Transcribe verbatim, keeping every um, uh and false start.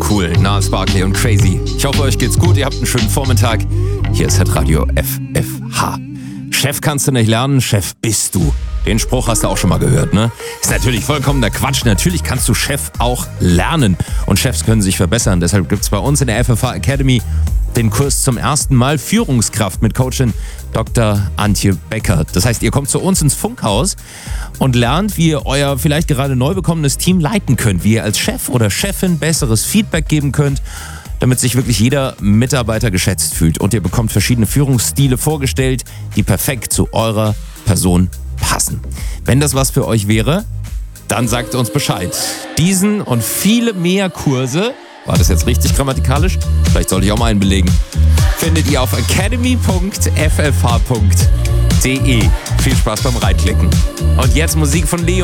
cool. Nas Barkley und Crazy. Ich hoffe, euch geht's gut. Ihr habt einen schönen Vormittag. Hier ist Hitradio F F H. Chef kannst du nicht lernen, Chef bist du. Den Spruch hast du auch schon mal gehört, ne? Ist natürlich vollkommener Quatsch. Natürlich kannst du Chef auch lernen. Und Chefs können sich verbessern. Deshalb gibt's bei uns in der F F H Academy den Kurs zum ersten Mal Führungskraft mit Coachin Doktor Antje Becker. Das heißt, ihr kommt zu uns ins Funkhaus und lernt, wie ihr euer vielleicht gerade neu bekommenes Team leiten könnt, wie ihr als Chef oder Chefin besseres Feedback geben könnt, damit sich wirklich jeder Mitarbeiter geschätzt fühlt. Und ihr bekommt verschiedene Führungsstile vorgestellt, die perfekt zu eurer Person passen. Wenn das was für euch wäre, dann sagt uns Bescheid. Diesen und viele mehr Kurse, war das jetzt richtig grammatikalisch? Vielleicht sollte ich auch mal einen belegen. Findet ihr auf academy punkt f f h punkt d e. Viel Spaß beim Reinklicken. Und jetzt Musik von Leo.